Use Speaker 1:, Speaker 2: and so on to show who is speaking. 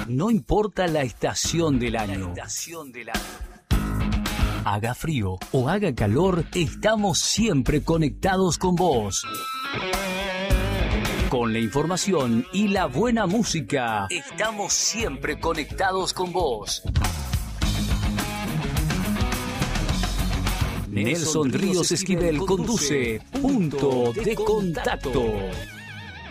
Speaker 1: No importa la estación del año. Haga frío o haga calor, estamos siempre conectados con vos. Con la información y la buena música, estamos siempre conectados con vos. Nelson Ríos Esquivel conduce Punto de Contacto.